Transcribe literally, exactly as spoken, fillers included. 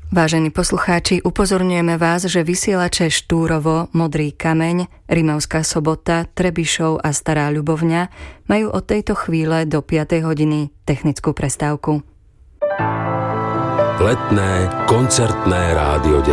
Vážení poslucháči, upozorňujeme vás, že vysielače Štúrovo, Modrý kameň, Rimavská Sobota, Trebišov a Stará Ľubovňa majú od tejto chvíle do piatej hodiny technickú prestávku. Letné koncertné rádio